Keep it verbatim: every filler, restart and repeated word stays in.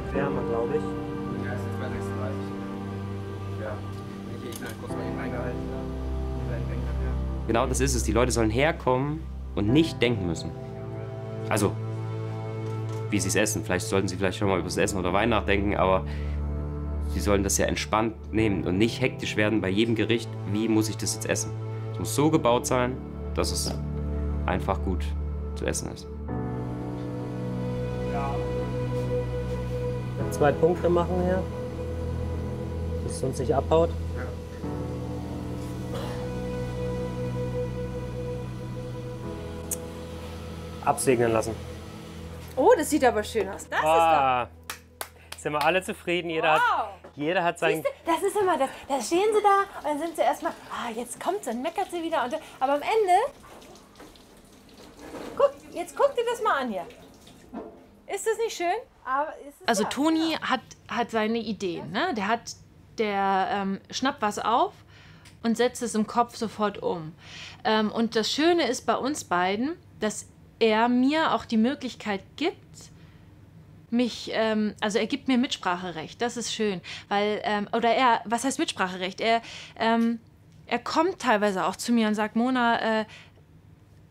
wärmer, glaube ich. Ja, es ist bei sechsunddreißig. Ja, wenn ich hier kurz mal eben eingehalten habe. Genau das ist es. Die Leute sollen herkommen und nicht denken müssen. Also, wie sie es essen. Vielleicht sollten sie vielleicht schon mal über das Essen oder Wein nachdenken, aber sie sollen das ja entspannt nehmen und nicht hektisch werden bei jedem Gericht. Wie muss ich das jetzt essen? Es muss so gebaut sein, dass es einfach gut zu essen ist. Ja. Zwei Punkte machen hier, dass es uns nicht abhaut. Ja. Absegnen lassen. Oh, das sieht aber schön aus. Das Ah, sind wir alle zufrieden? Jeder, Wow. hat, jeder hat sein... ist doch, das ist immer das. Da stehen sie da und dann sind sie erstmal, ah, jetzt kommt sie und meckert sie wieder. Und, aber am Ende, guck, jetzt guck dir das mal an hier. Ist das nicht schön? Aber ist es Also ja. Toni hat, hat seine Ideen. Ne? Der, hat, der ähm, schnappt was auf und setzt es im Kopf sofort um. Ähm, und das Schöne ist bei uns beiden, dass er mir auch die Möglichkeit gibt, mich, ähm, also er gibt mir Mitspracherecht. Das ist schön, weil, ähm, oder er, was heißt Mitspracherecht? Er, ähm, er kommt teilweise auch zu mir und sagt, Mona, äh,